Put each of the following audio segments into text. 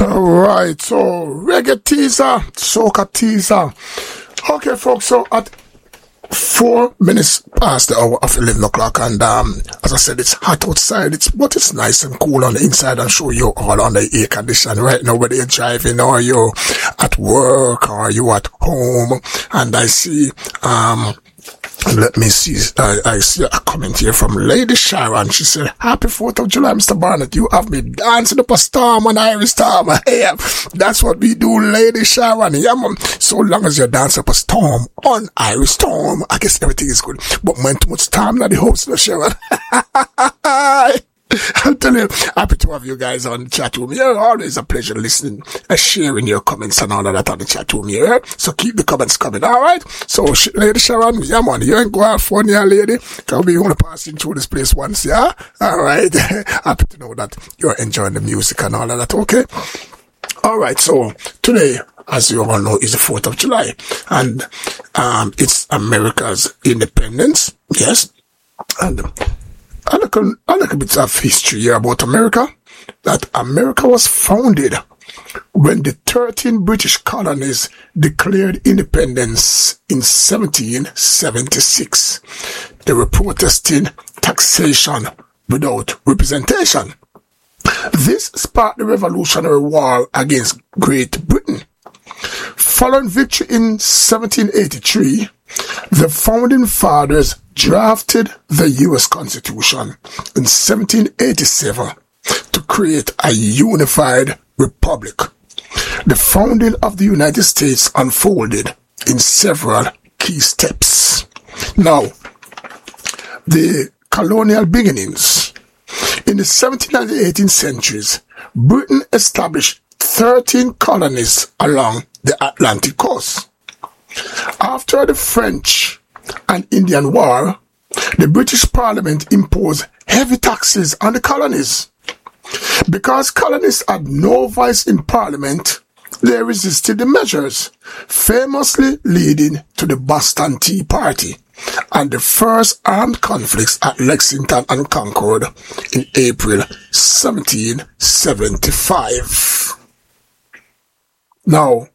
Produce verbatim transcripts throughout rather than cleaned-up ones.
Alright, so reggae teaser, soca teaser. Okay, folks, so at four minutes past the hour of eleven o'clock, and um, as I said, it's hot outside, it's but it's nice and cool on the inside. I'm sure you're all on the air condition right now, whether you're driving or you're at work or you're at home. And I see, um, let me see, I, I see a comment here from Lady Sharon. She said, "Happy fourth of July, Mister Barnett. You have me dancing up a storm on Irish storm." Hey, that's what we do, Lady Sharon. Yeah, man. So long as you dance up a storm on Irish storm, I guess everything is good. But when too much storm, not the host, no, Sharon. I'll tell you, happy to have you guys on the chat room. Yeah, always a pleasure listening and sharing your comments and all of that on the chat room here. So keep the comments coming, alright? So, sh- Lady Sharon, yeah man, you ain't go out for ya, lady. Can we only passing through this place once, yeah? Alright. Happy to know that you're enjoying the music and all of that, okay? Alright, so today, as you all know, is the fourth of July. And um, it's America's independence, yes? And a little, a little bit of history here about America. That America was founded when the thirteen British colonies declared independence in seventeen seventy-six. They were protesting taxation without representation. This sparked the Revolutionary War against Great Britain. Following victory in seventeen eighty-three, the Founding Fathers drafted the U S Constitution in seventeen eighty-seven to create a unified republic. The founding of the United States unfolded in several key steps. Now, the colonial beginnings. In the seventeenth and the eighteenth centuries, Britain established thirteen colonies along the Atlantic coast. After the French and Indian War, the British Parliament imposed heavy taxes on the colonies. Because colonists had no voice in Parliament, they resisted the measures, famously leading to the Boston Tea Party and the first armed conflicts at Lexington and Concord in April seventeen seventy-five. Now,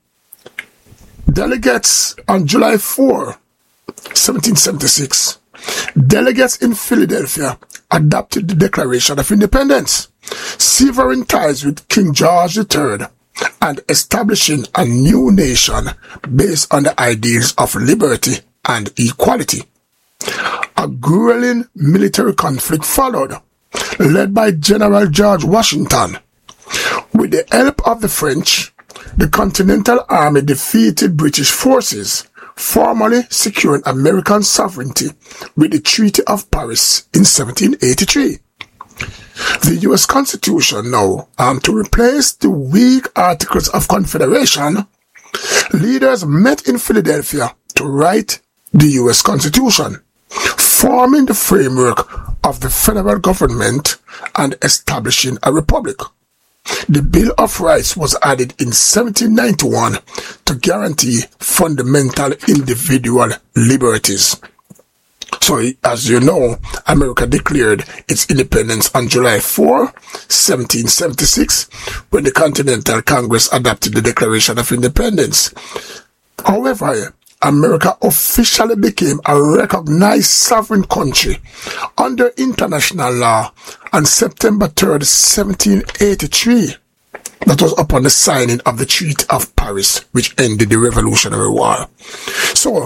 delegates on July fourth, seventeen seventy-six, delegates in Philadelphia adopted the Declaration of Independence, severing ties with King George the Third and establishing a new nation based on the ideals of liberty and equality. A grueling military conflict followed, led by General George Washington. With the help of the French, the Continental Army defeated British forces, formally securing American sovereignty with the Treaty of Paris in seventeen eighty-three. The U S Constitution now, um, to replace the weak Articles of Confederation, leaders met in Philadelphia to write the U S Constitution, forming the framework of the federal government and establishing a republic. The Bill of Rights was added in seventeen ninety-one to guarantee fundamental individual liberties. So, as you know, America declared its independence on July fourth, seventeen seventy-six, when the Continental Congress adopted the Declaration of Independence. However, America officially became a recognized sovereign country under international law on September third, seventeen eighty-three. That was upon the signing of the Treaty of Paris, which ended the Revolutionary War. So,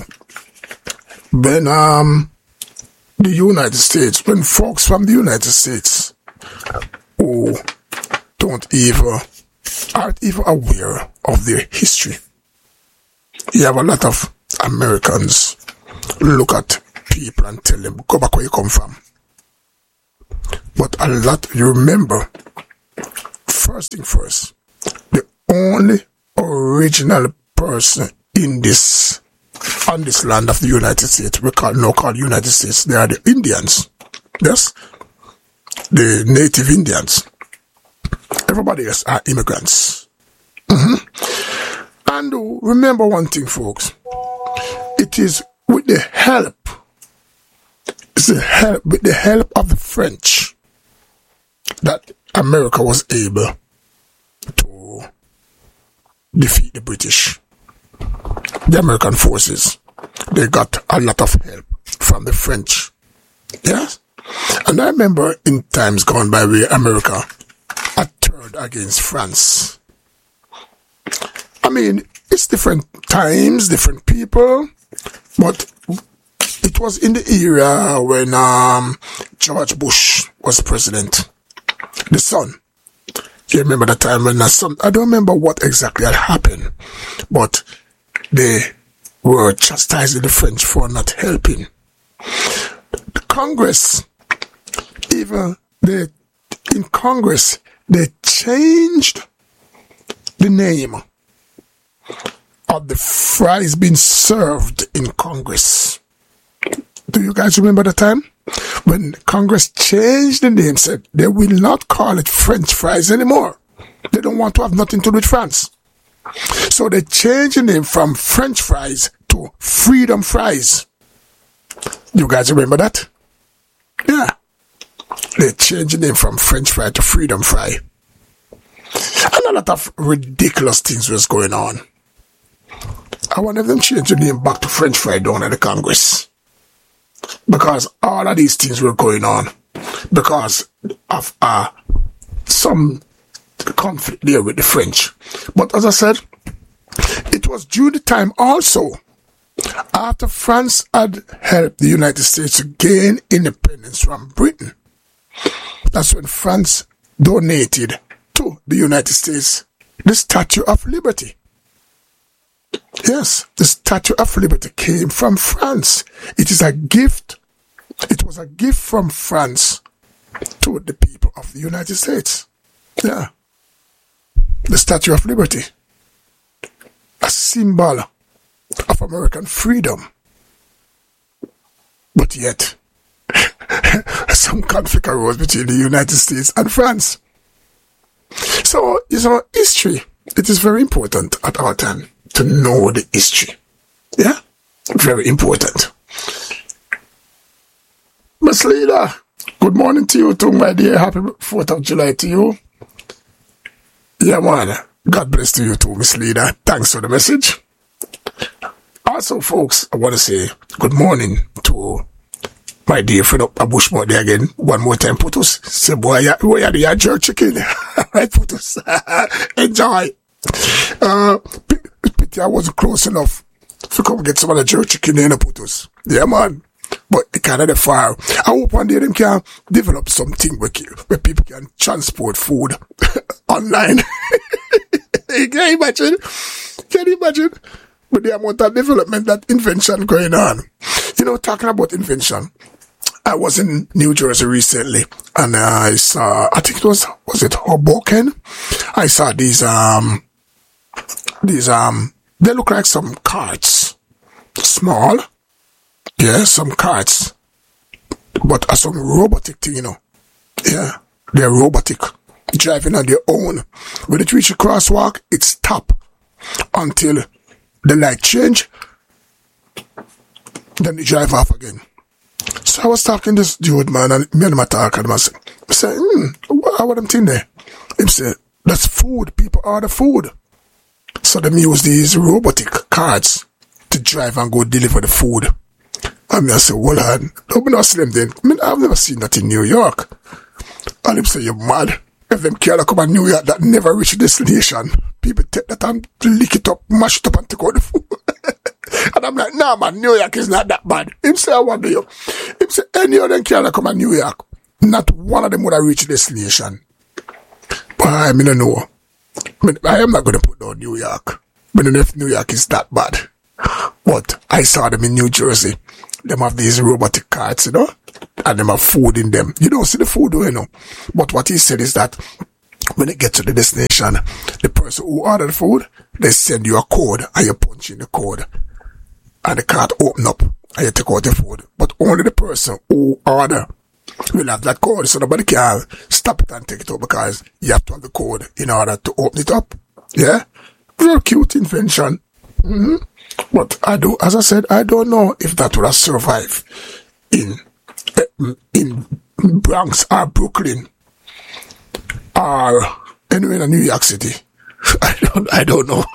when um the United States, when folks from the United States who don't even, aren't even aware of their history, you have a lot of Americans look at people and tell them, go back where you come from. But a lot, you remember, first thing first, the only original person in this, on this land of the United States, we call, now called United States, they are the Indians. Yes? The native Indians. Everybody else are immigrants. Mm-hmm. And remember one thing, folks. It is with the help, it's the help, with the help of the French that America was able to defeat the British. The American forces, they got a lot of help from the French. Yes? And I remember in times gone by where America had turned against France. I mean, it's different times, different people, but it was in the era when um, George Bush was president. The son. You remember the time when the son, I don't remember what exactly had happened, but they were chastising the French for not helping. The Congress, even they, in Congress, they changed the name of the fries being served in Congress. Do you guys remember the time? When Congress changed the name, said they will not call it French fries anymore. They don't want to have nothing to do with France. So they changed the name from French fries to Freedom Fries. You guys remember that? Yeah. They changed the name from French fry to Freedom Fry. And a lot of ridiculous things was going on. I wonder if them changed the name back to French fry down at the Congress. Because all of these things were going on. Because of uh, some conflict there with the French. But as I said, it was due the time also after France had helped the United States to gain independence from Britain. That's when France donated to the United States the Statue of Liberty. Yes, the Statue of Liberty came from France. It is a gift. It was a gift from France to the people of the United States. Yeah. The Statue of Liberty. A symbol of American freedom. But yet, some conflict arose between the United States and France. So, you know, history, it is very important at our time to know the history. Yeah? Very important. Miss Leader, good morning to you too, my dear. Happy fourth of July to you. Yeah, man. God bless to you too, Miss Leader. Thanks for the message. Also, folks, I want to say good morning to my dear friend up a Bushmore there again. One more time, Putus. Say, boy, where are the jerk chicken? Right, Putus? Enjoy. Uh, pity I wasn't close enough to come get some of the jerk chicken in the Putus. Yeah, man. But it kind of the fire. I hope one day them can develop something where, where people can transport food online. Can you imagine? Can you imagine? But the amount of development, that invention going on. You know, talking about invention, I was in New Jersey recently, and I saw, I think it was, was it Hoboken? I saw these, um, these, um, they look like some carts. Small. Yeah, some carts. But uh, some robotic thing, you know. Yeah, they're robotic. Driving on their own. When it reach a crosswalk, it stop until the light change. Then they drive off again. So I was talking to this dude, man, and me and him talking, and I said, I said, hmm, what, what I'm thinking there? He said, that's food. People order food. So they use these robotic carts to drive and go deliver the food. And I said, well, I don't know see them then. I mean, I've never seen that in New York. And he said, you're mad. If them carry come to New York that never reach a destination, people take that and lick it up, mash it up and take out the food. And I'm like, nah, man, New York is not that bad. Him say, I wonder you. Him say, any of them carry come to New York, not one of them would have reached a destination. But I mean, I know. I mean, I am not going to put down New York. I mean, if New York is that bad. But I saw them in New Jersey. Them have these robotic carts, you know, and them have food in them. You don't see the food, you know. But what he said is that when they get to the destination, the person who ordered the food, they send you a code and you punch in the code. And the cart open up and you take out the food. But only the person who ordered will have that code, so nobody can stop it and take it out because you have to have the code in order to open it up. Yeah? Very cute invention. Mm-hmm. But I do, as I said, I don't know if that would have survived in in Bronx or Brooklyn or anywhere in New York City. I don't, I don't know.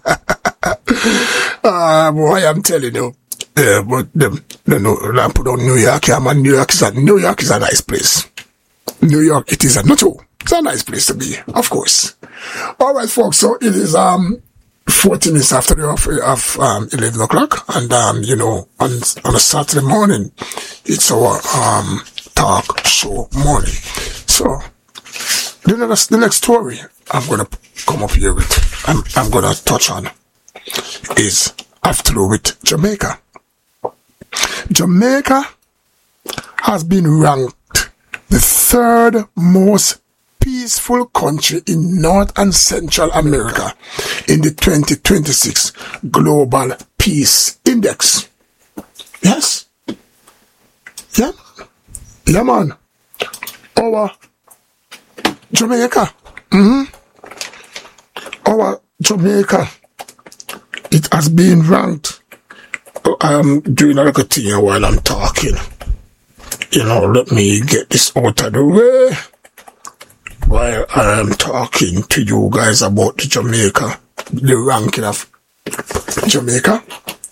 uh, boy, I'm telling you. Yeah, but them, they know, I put on New York. Yeah, man, New York is a, New York is a nice place. New York, it is a, not true. It's a nice place to be, of course. All right, folks. So it is, um, fourteen minutes after the of, of um, eleven o'clock, and um, you know, on on a Saturday morning, it's our um talk show morning. So the next the next story I'm gonna come up here with, I'm I'm gonna touch on, is have to do with Jamaica. Jamaica has been ranked the third most peaceful country in North and Central America in the twenty twenty-six Global Peace Index. Yes? Yeah? Yeah, man. Our Jamaica. Mm-hmm. Our Jamaica. It has been ranked. I'm doing a little thing while I'm talking. You know, let me get this out of the way while I'm talking to you guys about the Jamaica, the ranking of Jamaica.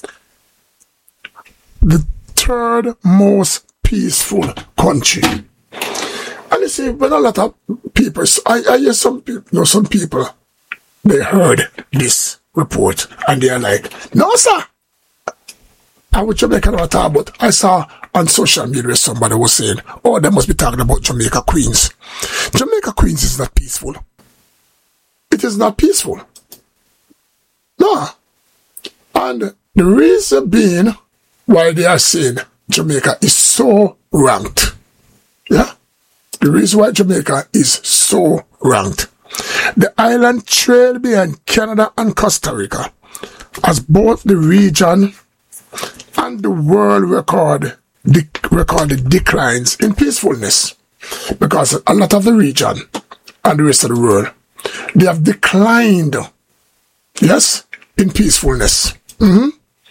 The third most peaceful country. And you see, when a lot of people, I, I hear some people, you know, some people, they heard this report and they are like, no, sir. I would Jamaica never talk about. I saw on social media somebody was saying, oh, they must be talking about Jamaica Queens. Jamaica Queens is not peaceful. It is not peaceful. No. And the reason being why they are saying Jamaica is so ranked. Yeah? The reason why Jamaica is so ranked. The island trail behind Canada and Costa Rica as both the region and the world record de- recorded declines in peacefulness, because a lot of the region and the rest of the world, they have declined, yes, in peacefulness. Mm-hmm.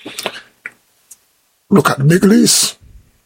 Look at the Middle East.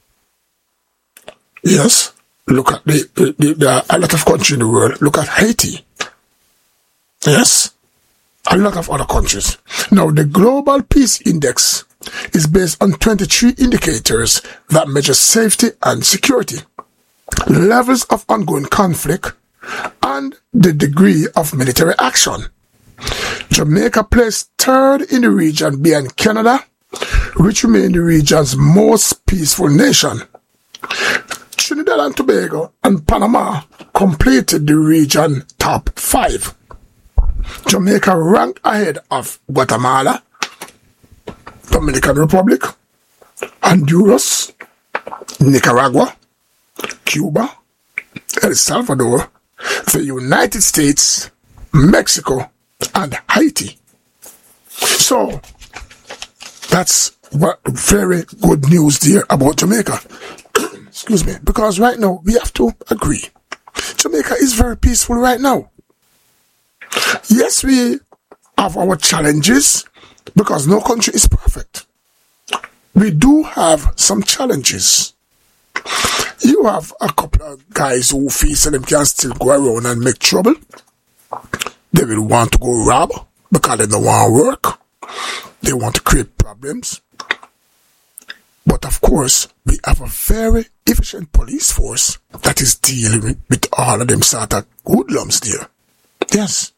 Yes. Look at the, the, the, there are a lot of countries in the world. Look at Haiti. Yes. A lot of other countries. Now, the Global Peace Index is based on twenty-three indicators that measure safety and security, levels of ongoing conflict, and the degree of military action. Jamaica placed third in the region behind Canada, which remains the region's most peaceful nation. Trinidad and Tobago and Panama completed the region top five. Jamaica ranked ahead of Guatemala, Dominican Republic, Honduras, Nicaragua, Cuba, El Salvador, the United States, Mexico, and Haiti. So, that's what very good news there about Jamaica. Excuse me, because right now we have to agree. Jamaica is very peaceful right now. Yes, we have our challenges, because no country is perfect. We do have some challenges. You have a couple of guys who feel so them can still go around and make trouble. They will want to go rob because they don't want to work. They want to create problems. But of course, we have a very efficient police force that is dealing with, with all of them sort of hoodlums there. Yes.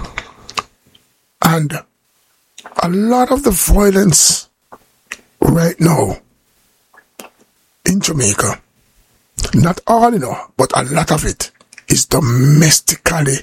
And a lot of the violence right now in Jamaica, not all, you know, but a lot of it is domestically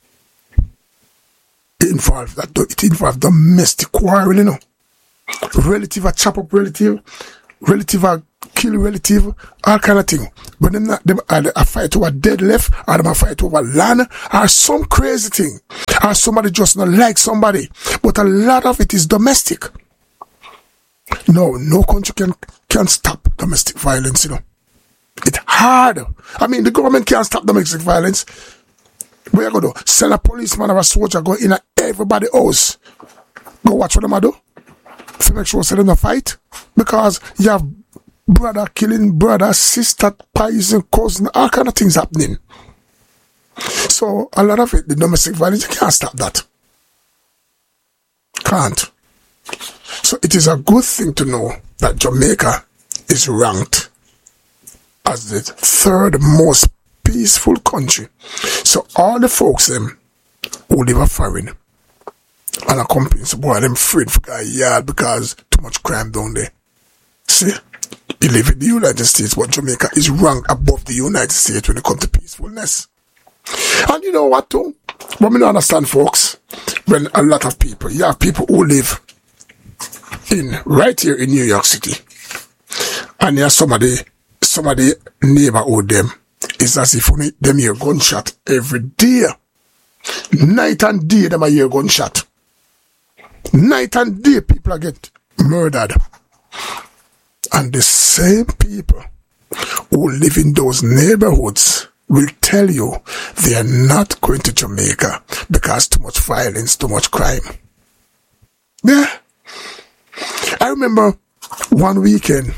involved. It involves domestic quarrel, you know. Relative a chop up relative, relative a kill relative, all kind of thing. But them not them are a fight over dead left, or them a fight over land, or some crazy thing, or somebody just not like somebody. But a lot of it is domestic. No, no country can can stop domestic violence, you know. It's hard. I mean, the government can't stop domestic violence. Where you go do? Send a policeman or a soldier go in at everybody's house. Go watch what them do. To make sure they don't fight. Because you have brother killing brother, sister, poison, cousin, all kind of things happening. So, a lot of it, the domestic violence, you can't stop that. can't. So it is a good thing to know that Jamaica is ranked as the third most peaceful country. So all the folks them who live a foreign and a company, so boy, them afraid for a yard because too much crime down there. See, you live in the United States, but Jamaica is ranked above the United States when it comes to peacefulness. And you know what too? What we don't understand, folks, when a lot of people, you have people who live in right here in New York City, and there's somebody, somebody neighborhood them, it's as if only them hear gunshot every day. Night and day them a hear gunshot. Night and day people are get murdered. And the same people who live in those neighborhoods will tell you they are not going to Jamaica because too much violence, too much crime. Yeah. I remember one weekend,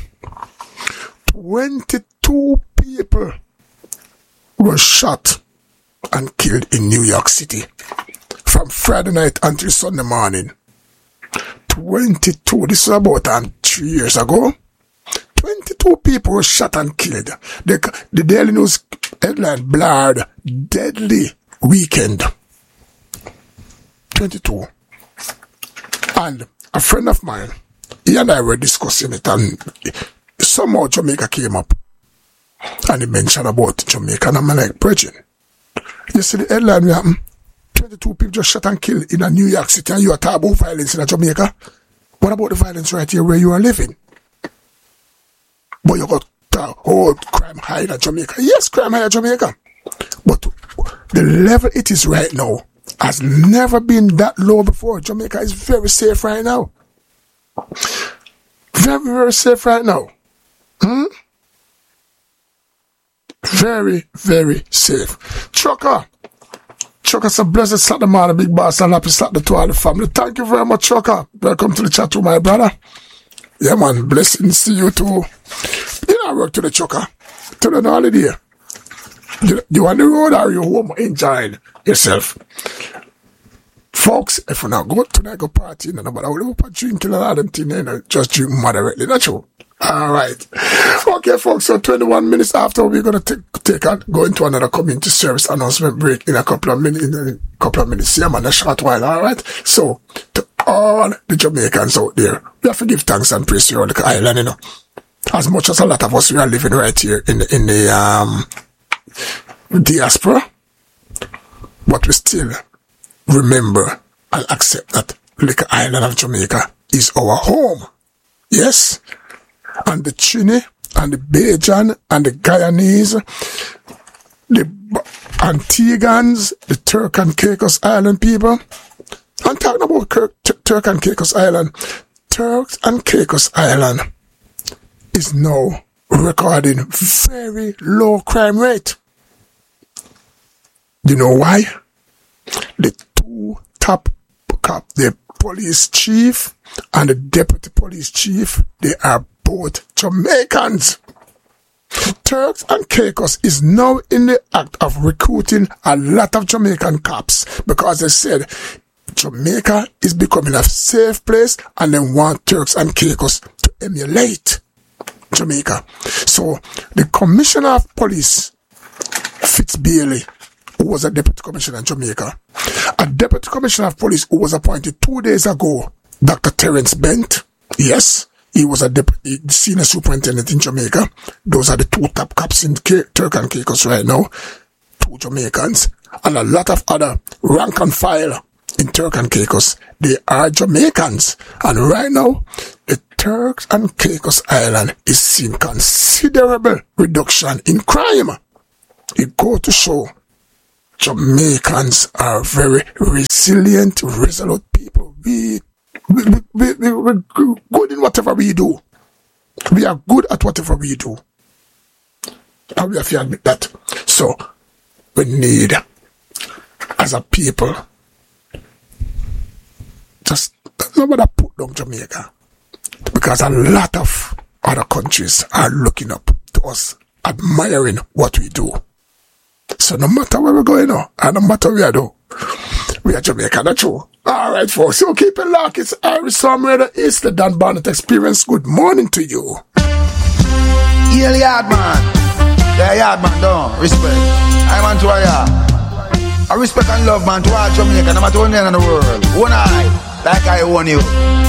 twenty-two people were shot and killed in New York City from Friday night until Sunday morning. twenty-two, this was about um, three years ago. twenty-two people were shot and killed. The, the Daily News headline blared, deadly weekend. twenty-two. And a friend of mine, he and I were discussing it, and somehow Jamaica came up. And he mentioned about Jamaica, and I'm like, Bridget, you see the headline, we happen, twenty-two people just shot and killed in a New York City, and you are talking about violence in a Jamaica? What about the violence right here where you are living? But you got uh, oh, crime high in Jamaica. Yes, crime high in Jamaica. But the level it is right now has never been that low before. Jamaica is very safe right now. Very, very safe right now. Hmm? Very, very safe. Trucker. Trucker's a blessed Saturday man, a big boss, and happy Saturday to all the family. Thank you very much, Trucker. Welcome to the chat room, my brother. Yeah, man. Blessings to you too. You know, I work to the Trucker. To the holiday. You, you on the road or you home enjoying yourself? Folks, if you not go tonight, go party, no, but I will go drinking and all them things, you know, just drink moderately. That's true. All right. Okay, folks, so twenty-one minutes after, we're going to take, take a, go into another community service announcement break in a couple of minutes, in a couple of minutes. Yeah, man, a short while, all right? So, to all the Jamaicans out there, we have to give thanks and praise to your little island, you know. As much as a lot of us, we are living right here in the, in the, um, diaspora, but we still remember and accept that little island of Jamaica is our home. Yes? And the Trini and the Bajan and the Guyanese, the Antiguans, the Turk and Caicos Island people. I'm talking about Kirk, T- Turk and Caicos Island. Turks and Caicos Island is now recording very low crime rate. Do you know why? The two top cop, the police chief and the deputy police chief, they are both Jamaicans. Turks and Caicos is now in the act of recruiting a lot of Jamaican cops because they said Jamaica is becoming a safe place and they want Turks and Caicos to emulate Jamaica. So the Commissioner of Police, Fitz Bailey, who was a Deputy Commissioner in Jamaica, a Deputy Commissioner of Police who was appointed two days ago, Doctor Terence Bent, yes, he was a deputy, senior superintendent in Jamaica. Those are the two top cops in K- Turk and Caicos right now, two Jamaicans, and a lot of other rank and file in Turk and Caicos. They are Jamaicans, and right now, the Turks and Caicos Island is seeing considerable reduction in crime. It goes to show Jamaicans are very resilient, resolute people. We, we, we, we, we're good in whatever we do. We are good at whatever we do. And we have to admit that. So, we need, as a people, just nobody put down Jamaica. Because a lot of other countries are looking up to us, admiring what we do. So no matter where we're going on, and no matter where we do, We are Jamaica, that's true. All right, folks. So keep it locked. It's Irish Storm Radio. It's the Dan Barnett Experience. Good morning to you. Yeah, yard man. Yeah, yard man, don't respect. I want to yard. I respect and love man to all Jamaica, no matter where in the world. One eye, like I own you.